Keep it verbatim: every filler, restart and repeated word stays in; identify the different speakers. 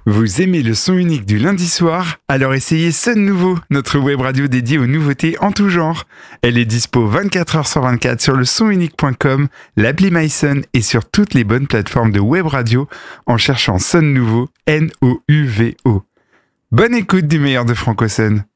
Speaker 1: Vous aimez le son unique du lundi soir? Alors essayez Sun Nouveau, notre web radio dédiée aux nouveautés en tout genre. Elle est dispo vingt-quatre heures sur vingt-quatre sur le son unique point com, l'appli MySun et sur toutes les bonnes plateformes de web radio en cherchant Sun Nouveau, N O U V O. Bonne écoute du meilleur de Franco Sun.